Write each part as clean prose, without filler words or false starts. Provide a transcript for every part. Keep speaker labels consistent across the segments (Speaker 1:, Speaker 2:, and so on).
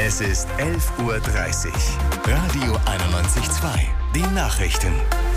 Speaker 1: Es ist 11:30 Uhr. Radio 91.2. Die Nachrichten.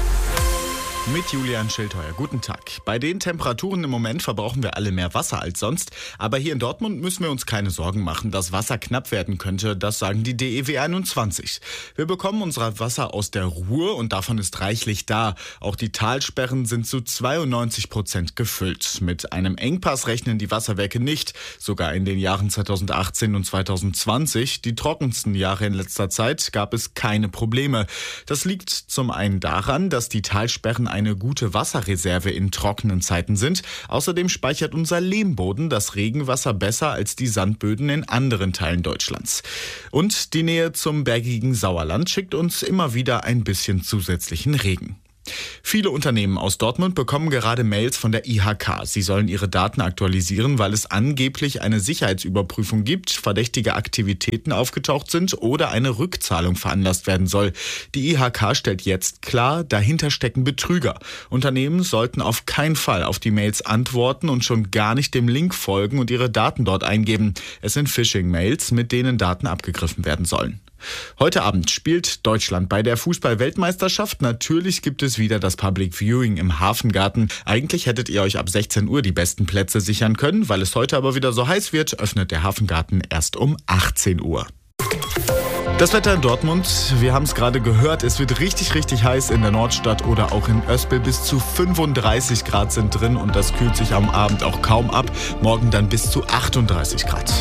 Speaker 2: Mit Julian Schildheuer. Guten Tag. Bei den Temperaturen im Moment verbrauchen wir alle mehr Wasser als sonst. Aber hier in Dortmund müssen wir uns keine Sorgen machen, dass Wasser knapp werden könnte. Das sagen die DEW 21. Wir bekommen unser Wasser aus der Ruhr und davon ist reichlich da. Auch die Talsperren sind zu 92% gefüllt. Mit einem Engpass rechnen die Wasserwerke nicht. Sogar in den Jahren 2018 und 2020, die trockensten Jahre in letzter Zeit, gab es keine Probleme. Das liegt zum einen daran, dass die Talsperren eine gute Wasserreserve in trockenen Zeiten sind. Außerdem speichert unser Lehmboden das Regenwasser besser als die Sandböden in anderen Teilen Deutschlands. Und die Nähe zum bergigen Sauerland schickt uns immer wieder ein bisschen zusätzlichen Regen. Viele Unternehmen aus Dortmund bekommen gerade Mails von der IHK. Sie sollen ihre Daten aktualisieren, weil es angeblich eine Sicherheitsüberprüfung gibt, verdächtige Aktivitäten aufgetaucht sind oder eine Rückzahlung veranlasst werden soll. Die IHK stellt jetzt klar, dahinter stecken Betrüger. Unternehmen sollten auf keinen Fall auf die Mails antworten und schon gar nicht dem Link folgen und ihre Daten dort eingeben. Es sind Phishing-Mails, mit denen Daten abgegriffen werden sollen. Heute Abend spielt Deutschland bei der Fußball-Weltmeisterschaft. Natürlich gibt es wieder das Public Viewing im Hafengarten. Eigentlich hättet ihr euch ab 16 Uhr die besten Plätze sichern können. Weil es heute aber wieder so heiß wird, öffnet der Hafengarten erst um 18 Uhr. Das Wetter in Dortmund, wir haben es gerade gehört, es wird richtig heiß in der Nordstadt oder auch in Oespel. Bis zu 35 Grad sind drin und das kühlt sich am Abend auch kaum ab. Morgen dann bis zu 38 Grad.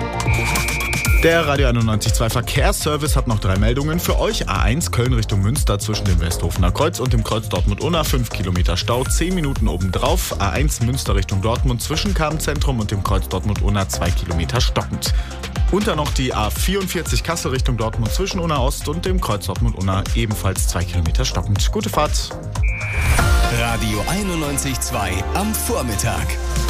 Speaker 2: Der Radio 91.2 Verkehrsservice hat noch 3 Meldungen für euch. A1 Köln Richtung Münster zwischen dem Westhofener Kreuz und dem Kreuz Dortmund-Unna 5 Kilometer Stau, 10 Minuten obendrauf. A1 Münster Richtung Dortmund zwischen Kabenzentrum und dem Kreuz Dortmund-Unna 2 Kilometer stockend. Und dann noch die A44 Kassel Richtung Dortmund zwischen Unna Ost und dem Kreuz Dortmund-Unna ebenfalls 2 Kilometer stockend. Gute Fahrt.
Speaker 1: Radio 91.2 am Vormittag.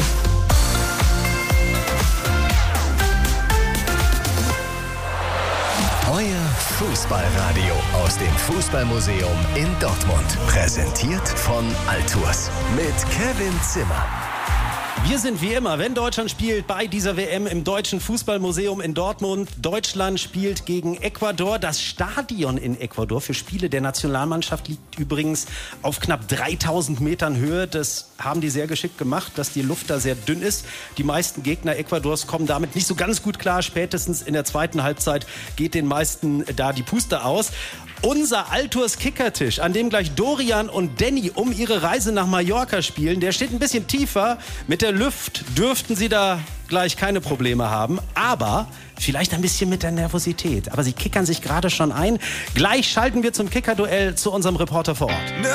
Speaker 1: Euer Fußballradio aus dem Fußballmuseum in Dortmund. Präsentiert von Altours mit Kevin Zimmer.
Speaker 3: Wir sind wie immer, wenn Deutschland spielt, bei dieser WM im Deutschen Fußballmuseum in Dortmund. Deutschland spielt gegen Ecuador. Das Stadion in Ecuador für Spiele der Nationalmannschaft liegt übrigens auf knapp 3000 Metern Höhe. Das haben die sehr geschickt gemacht, dass die Luft da sehr dünn ist. Die meisten Gegner Ecuadors kommen damit nicht so ganz gut klar. Spätestens in der zweiten Halbzeit geht den meisten da die Puste aus. Unser Altours Kickertisch, an dem gleich Dorian und Danny um ihre Reise nach Mallorca spielen, der steht ein bisschen tiefer. Mit der Luft dürften sie da gleich keine Probleme haben, aber vielleicht ein bisschen mit der Nervosität. Aber sie kickern sich gerade schon ein. Gleich schalten wir zum Kickerduell zu unserem Reporter vor Ort.